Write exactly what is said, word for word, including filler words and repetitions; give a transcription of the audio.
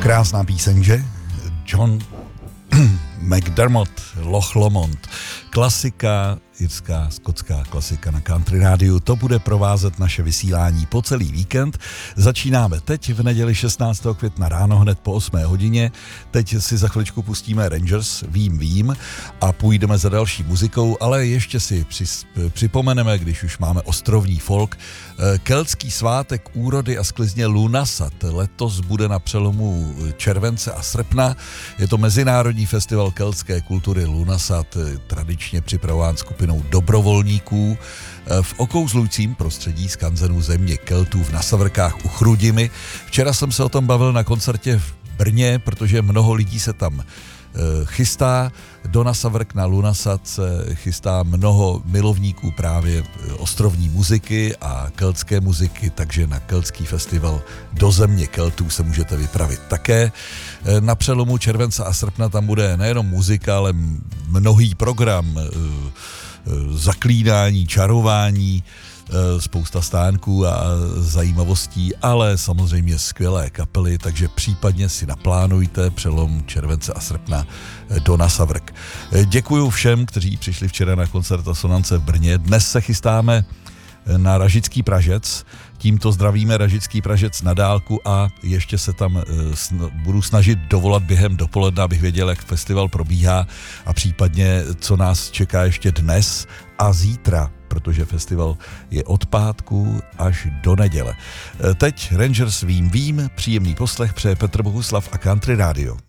krásná píseň, že? John McDermott, Loch Lomond. Klasika, irská, skotská klasika na Country Rádiu. To bude provázet naše vysílání po celý víkend. Začínáme teď v neděli šestnáctého května ráno hned po osmé hodině. Teď si za chviličku pustíme Rangers, Vím, vím a půjdeme za další muzikou, ale ještě si připomeneme, když už máme ostrovní folk, keltský svátek úrody a sklizně Lunasat. Letos bude na přelomu července a srpna. Je to mezinárodní festival keltské kultury Lunasat, tradičně připravován skupinou dobrovolníků v okouzlujícím prostředí skanzenů země Keltů v Nasavrkách u Chrudimi. Včera jsem se o tom bavil na koncertě v Brně, protože mnoho lidí se tam chystá. Do Nasavrk na Lunasat se chystá mnoho milovníků právě ostrovní muziky a keltské muziky, takže na keltský festival do země Keltů se můžete vypravit také. Na přelomu července a srpna tam bude nejenom muzika, ale mnohý program, zaklínání, čarování, spousta stánků a zajímavostí, ale samozřejmě skvělé kapely, takže případně si naplánujte přelom července a srpna do Nasavrk. Děkuju všem, kteří přišli včera na koncert Asonance v Brně. Dnes se chystáme na Ražický Pražec. Tímto zdravíme Ražický Pražec na dálku a ještě se tam budu snažit dovolat během dopoledne, abych věděl, jak festival probíhá a případně, co nás čeká ještě dnes a zítra, protože festival je od pátku až do neděle. Teď Rangers Vím, vím, příjemný poslech přeje Petr Bohuslav a Country Radio.